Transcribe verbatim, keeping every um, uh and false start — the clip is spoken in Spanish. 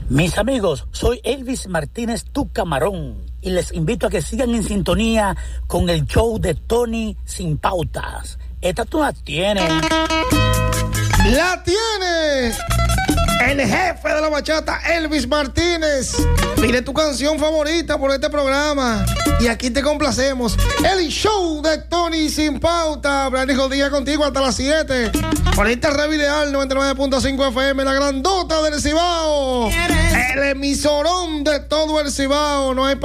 Mis amigos, soy Elvis Martínez, tu camarón, y les invito a que sigan en sintonía con el show de Tony Sin Pautas. Esta tú la tienes. ¡La tienes! El jefe de la bachata, Elvis Martínez. Pide tu canción favorita por este programa y aquí te complacemos. El show de Tony Sin Pauta. Branijo Díaz contigo hasta las siete. Por Internet Videal noventa y nueve punto cinco F M, la grandota del Cibao. El emisorón de todo el Cibao. No hay